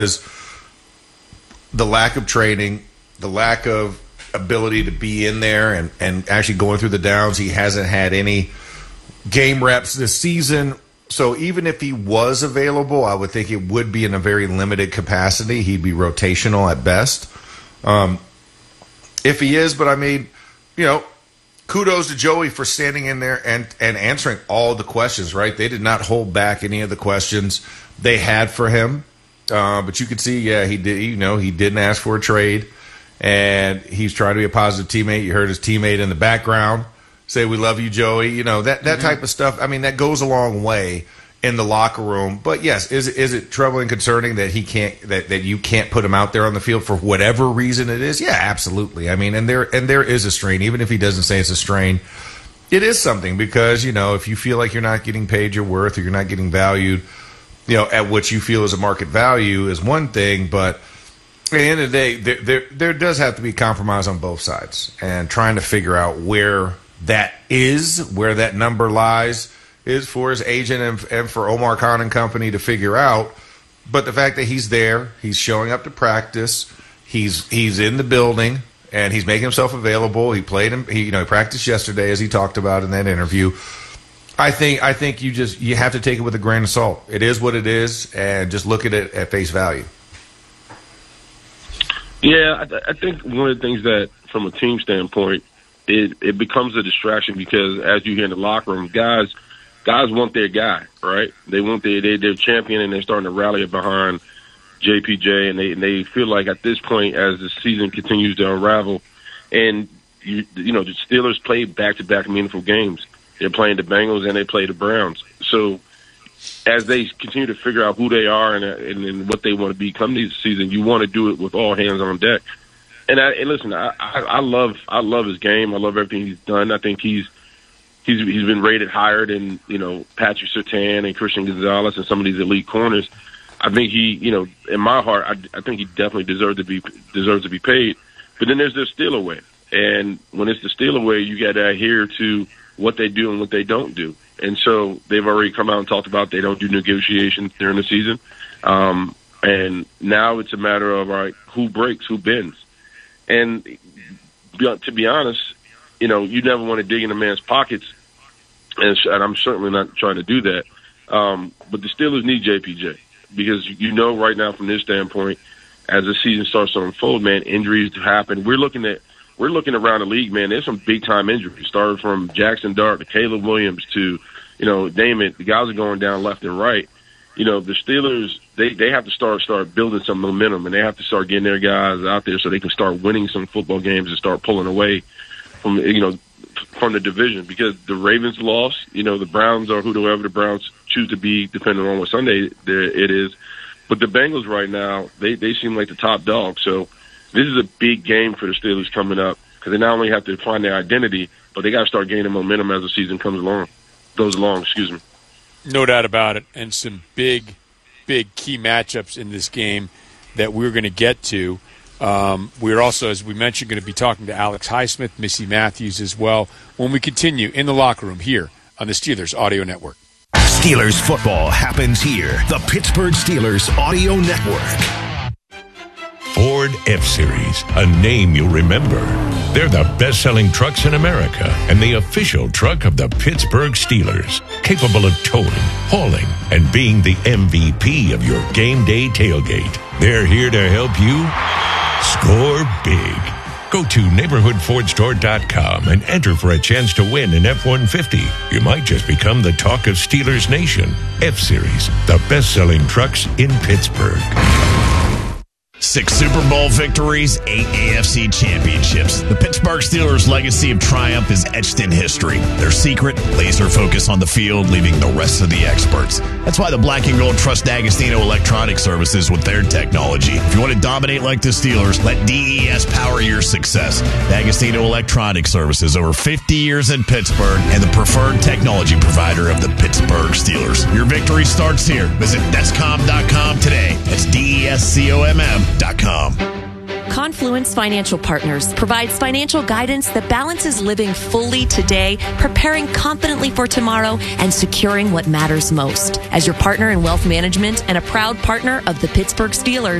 is the lack of training, the lack of ability to be in there and actually going through the downs. He hasn't had any game reps this season. So even if he was available, I would think it would be in a very limited capacity. He'd be rotational at best. If he is, but I mean, kudos to Joey for standing in there and answering all the questions, right? They did not hold back any of the questions they had for him. But you could see, he did. He didn't ask for a trade, and he's trying to be a positive teammate. You heard his teammate in the background say, "We love you, Joey." That type of stuff. I mean, that goes a long way in the locker room. But yes, is it troubling, concerning that he can't that you can't put him out there on the field for whatever reason it is? Yeah, absolutely. I mean, and there is a strain, even if he doesn't say it's a strain. It is something because if you feel like you're not getting paid your worth or you're not getting valued, at what you feel is a market value is one thing, but at the end of the day, there does have to be compromise on both sides, and trying to figure out where that number lies is for his agent and for Omar Khan and company to figure out. But the fact that he's there, he's showing up to practice, he's in the building, and he's making himself available. He played him. He practiced yesterday, as he talked about in that interview. I think you have to take it with a grain of salt. It is what it is, and just look at it at face value. Yeah, I think one of the things that, from a team standpoint, it becomes a distraction because, as you hear in the locker room, guys want their guy, right? They want their champion, and they're starting to rally behind JPJ, and they feel like at this point, as the season continues to unravel, and the Steelers play back-to-back meaningful games. They're playing the Bengals and they play the Browns. So as they continue to figure out who they are and what they want to become this season, you want to do it with all hands on deck. And listen, I love his game. I love everything he's done. I think he's been rated higher than Patrick Surtain and Christian Gonzalez and some of these elite corners. I think he, in my heart, I think he definitely deserves to be paid. But then there's the Steeler way, and when it's the Steeler way, you got to adhere to what they do and what they don't do. And so they've already come out and talked about they don't do negotiations during the season. And now it's a matter of, all right, who breaks, who bends. And to be honest, you never want to dig in a man's pockets, and I'm certainly not trying to do that. But the Steelers need JPJ because right now from this standpoint, as the season starts to unfold, man, injuries happen. We're looking around the league, man. There's some big time injuries, starting from Jackson Dart to Caleb Williams to, name it. The guys are going down left and right. The Steelers, they have to start building some momentum, and they have to start getting their guys out there so they can start winning some football games and start pulling away from the division, because the Ravens lost. The Browns are whoever the Browns choose to be, depending on what Sunday it is. But the Bengals right now, they seem like the top dog. So this is a big game for the Steelers coming up, because they not only have to find their identity, but they got to start gaining momentum as the season goes along. Excuse me. No doubt about it, and some big key matchups in this game that we're going to get to. We're also, as we mentioned, going to be talking to Alex Highsmith, Missy Matthews as well, when we continue in the locker room here on the Steelers Audio Network. Steelers football happens here. The Pittsburgh Steelers Audio Network. Ford F-Series, a name you'll remember. They're the best-selling trucks in America and the official truck of the Pittsburgh Steelers, capable of towing, hauling, and being the MVP of your game day tailgate. They're here to help you score big. Go to neighborhoodfordstore.com and enter for a chance to win an F-150. You might just become the talk of Steelers Nation. F-Series, the best-selling trucks in Pittsburgh. 6 Super Bowl victories, 8 AFC championships. The Pittsburgh Steelers' legacy of triumph is etched in history. Their secret, laser focus on the field, leaving the rest of the experts. That's why the Black and Gold trust D'Agostino Electronic Services with their technology. If you want to dominate like the Steelers, let DES power your success. D'Agostino Electronic Services, over 50 years in Pittsburgh, and the preferred technology provider of the Pittsburgh Steelers. Your victory starts here. Visit Descom.com today. That's DESCOMM.com. Confluence Financial Partners provides financial guidance that balances living fully today, preparing confidently for tomorrow, and securing what matters most. As your partner in wealth management and a proud partner of the Pittsburgh Steelers,